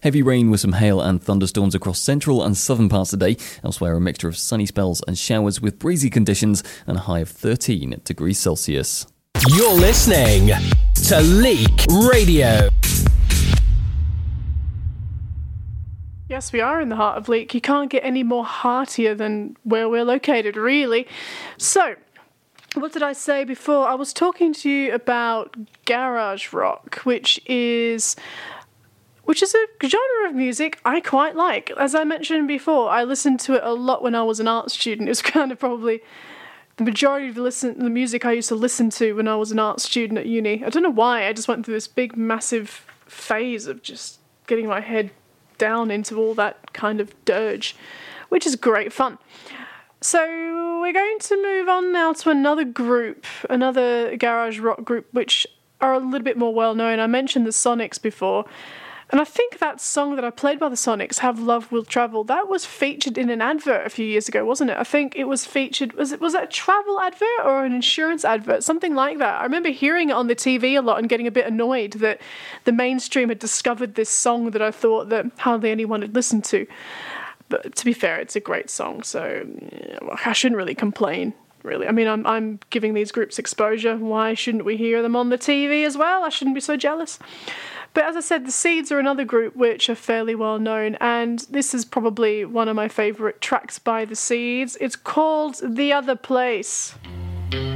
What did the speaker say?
Heavy rain with some hail and thunderstorms across central and southern parts today. Elsewhere, a mixture of sunny spells and showers with breezy conditions and a high of 13 degrees Celsius. You're listening to Leak Radio. Yes, we are in the heart of Leak. You can't get any more heartier than where we're located, really. So, what did I say before? I was talking to you about garage rock, which is a genre of music I quite like. As I mentioned before, I listened to it a lot when I was an art student. It was kind of probably the majority of the music I used to listen to when I was an art student at uni. I don't know why, I just went through this big, massive phase of just getting my head down into all that kind of dirge, which is great fun. So we're going to move on now to another garage rock group, which are a little bit more well-known. I mentioned the Sonics before, and I think that song that I played by the Sonics, Have Love Will Travel, that was featured in an advert a few years ago, wasn't it? I think it was featured, was that a travel advert or an insurance advert? Something like that. I remember hearing it on the TV a lot and getting a bit annoyed that the mainstream had discovered this song that I thought that hardly anyone had listened to. But to be fair, it's a great song, so I shouldn't really complain, really. I mean, I'm giving these groups exposure. Why shouldn't we hear them on the TV as well? I shouldn't be so jealous. But as I said, the Seeds are another group which are fairly well known, and this is probably one of my favourite tracks by the Seeds. It's called The Other Place.